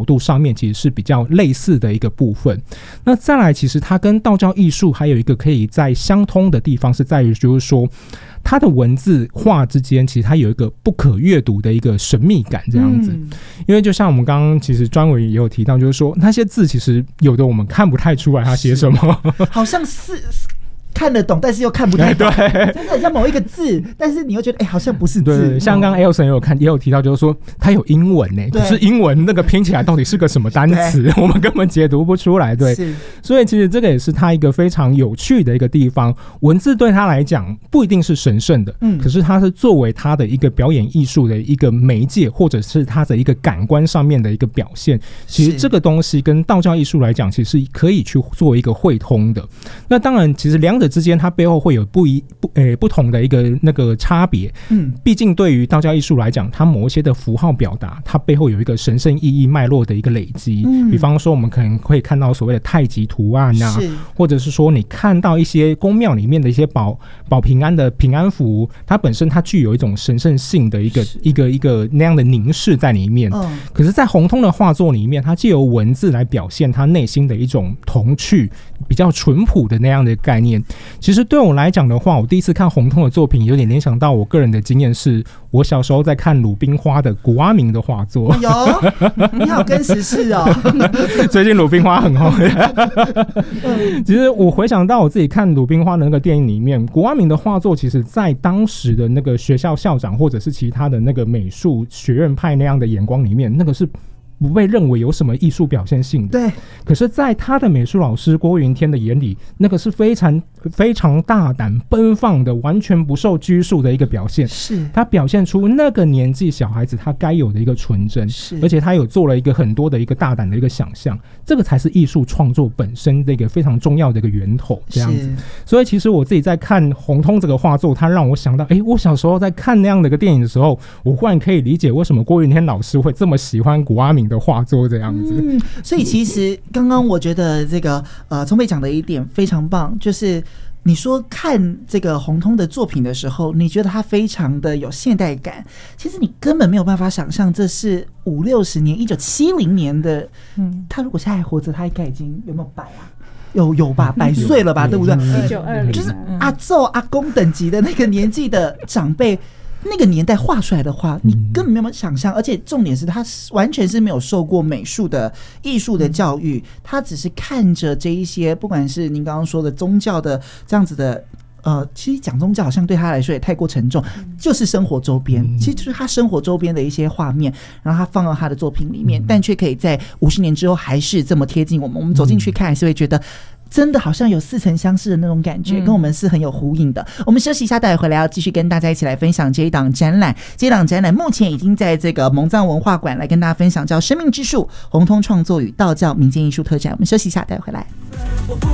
度上面其实是比较类似的一个部分。那再来，其实它跟道教艺术还有一个可以在相通的地方是在于，就是说它的文字画之间其实它有一个不可阅读的一个神秘感这样子。因为就像我们刚刚其实专委也有提到，就是说那些字其实有的我们看不太出来它写什么， 好像是看得懂，但是又看不太懂，就是很像某一个字，但是你又觉得好像不是字。 对，像刚刚 Elson 也有提到，就是说它有英文呢，可是英文那个拼起来到底是个什么单词，我们根本解读不出来。对，所以其实这个也是它一个非常有趣的一个地方。文字对他来讲不一定是神圣的，可是它是作为他的一个表演艺术的一个媒介，或者是他的一个感官上面的一个表现。其实这个东西跟道教艺术来讲，其实是可以去做一个汇通的。那当然，其实两者之间它背后会有不同的一个那个差别。毕竟对于道教艺术来讲，它某一些的符号表达，它背后有一个神圣意义脉络的一个累积。比方说我们可能会看到所谓的太极图案啊，或者是说你看到一些宫庙里面的一些保平安的平安符，它本身它具有一种神圣性的一个那样的凝视在里面。可是在洪通的画作里面，它藉由文字来表现他内心的一种童趣，比较淳朴的那样的概念。其实对我来讲的话，我第一次看洪通的作品有点联想到我个人的经验，是我小时候在看鲁冰花的古阿明的画作。 你好跟时事哦。 最近鲁冰花很红。其实我回想到我自己看鲁冰花的那个电影里面，古阿明的画作其实在当时的那个学校校长或者是其他的那个美术学院派那样的眼光里面，那个是不被认为有什么艺术表现性的。 对， 可是在他的美术老师郭云天的眼里，那个是非常非常大胆奔放的，完全不受拘束的一个表现。是他表现出那个年纪小孩子他该有的一个纯真，而且他有做了一个很多的一个大胆的一个想象，这个才是艺术创作本身的一个非常重要的一个源头这样子。所以其实我自己在看洪通这个画作，他让我想到我小时候在看那样的一个电影的时候，我忽然可以理解为什么郭云天老师会这么喜欢古阿明的画作这样子。 所以其实刚刚我觉得这个聪佩讲的一点非常棒，就是你说看这个洪通的作品的时候，你觉得他非常的有现代感，其实你根本没有办法想象这是50-60年1970年的。他如果现在还活着，他应该已经有没有100啊？有吧，100岁了吧，对不对？1920就是阿祖阿公等级的那个年纪的长辈，那个年代画出来的画，你根本没有想象。而且重点是他完全是没有受过美术的艺术的教育，他只是看着这一些不管是您刚刚说的宗教的这样子的其实讲宗教好像对他来说也太过沉重，就是生活周边，其实就是他生活周边的一些画面，然后他放到他的作品里面，但却可以在50年之后还是这么贴近我们。我们走进去看还是会觉得真的好像有似曾相识的那种感觉，跟我们是很有呼应的。我们休息一下，待会回来要继续跟大家一起来分享这一档展览。这一档展览目前已经在这个蒙藏文化馆来跟大家分享，叫《生命之树：洪通创作与道教民间艺术特展》。我们休息一下，待会回来。